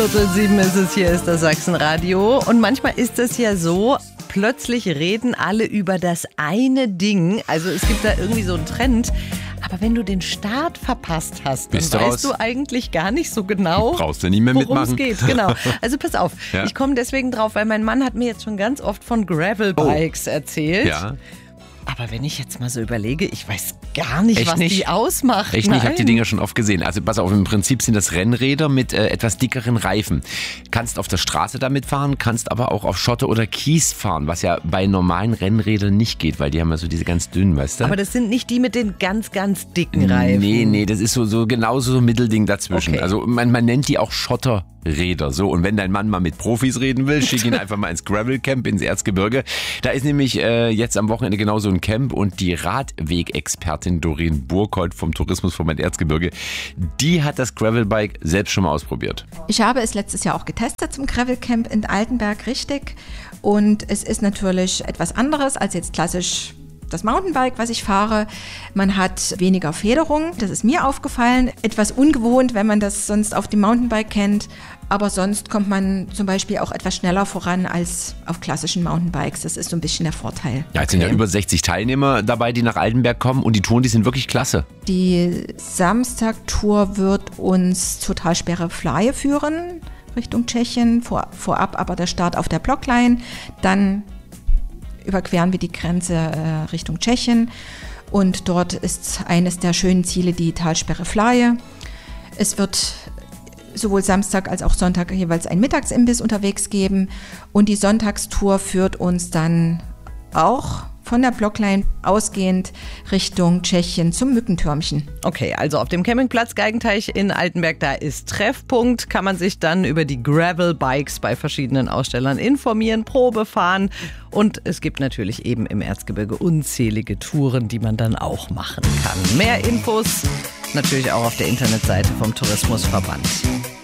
7 ist es, hier ist das Sachsenradio. Und manchmal ist es ja so, plötzlich reden alle über das eine Ding. Also es gibt da irgendwie so einen Trend. Aber wenn du den Start verpasst hast, dann weißt du eigentlich gar nicht so genau, brauchst du nicht mehr worum mitmachen. es geht. Genau. Also pass auf, Ja. Ich komme deswegen drauf, weil mein Mann hat mir jetzt schon ganz oft von Gravelbikes erzählt. Ja. Aber wenn ich jetzt mal so überlege, ich weiß gar nicht, Echt was nicht? die ausmachen. Echt nicht, ich habe die Dinger schon oft gesehen. Also pass auf, im Prinzip sind das Rennräder mit etwas dickeren Reifen. Kannst auf der Straße damit fahren, kannst aber auch auf Schotter oder Kies fahren, was ja bei normalen Rennrädern nicht geht, weil die haben ja so diese ganz dünnen, weißt du? Aber das sind nicht die mit den ganz, ganz dicken Reifen. Nee, das ist so genauso so ein Mittelding dazwischen. Okay. Also man nennt die auch Schotterräder. So, und wenn dein Mann mal mit Profis reden will, schick ihn einfach mal ins Gravelcamp ins Erzgebirge. Da ist nämlich jetzt am Wochenende genau so ein Camp und die Radwegexpertin Doreen Burkholdt vom Tourismusverband Erzgebirge, die hat das Gravelbike selbst schon mal ausprobiert. Ich habe es letztes Jahr auch getestet zum Gravelcamp in Altenberg, richtig. Und es ist natürlich etwas anderes als jetzt klassisch das Mountainbike, was ich fahre. Man hat weniger Federung, das ist mir aufgefallen. Etwas ungewohnt, wenn man das sonst auf dem Mountainbike kennt. Aber sonst kommt man zum Beispiel auch etwas schneller voran als auf klassischen Mountainbikes. Das ist so ein bisschen der Vorteil. Ja, jetzt sind ja über 60 Teilnehmer dabei, die nach Altenberg kommen und die Touren, die sind wirklich klasse. Die Samstagtour wird uns zur Talsperre Flaje führen, Richtung Tschechien. Vorab aber der Start auf der Blockline. Dann überqueren wir die Grenze Richtung Tschechien und dort ist eines der schönen Ziele die Talsperre Flaje. Es wird sowohl Samstag als auch Sonntag jeweils ein Mittagsimbiss unterwegs geben und die Sonntagstour führt uns dann auch von der Blockline ausgehend Richtung Tschechien zum Mückentürmchen. Okay, also auf dem Campingplatz Geigenteich in Altenberg, da ist Treffpunkt, kann man sich dann über die Gravel-Bikes bei verschiedenen Ausstellern informieren, Probe fahren und es gibt natürlich eben im Erzgebirge unzählige Touren, die man dann auch machen kann. Mehr Infos natürlich auch auf der Internetseite vom Tourismusverband.